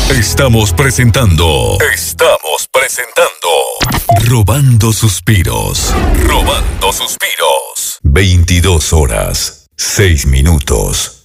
Estamos presentando Robando Suspiros. 22 horas, 6 minutos.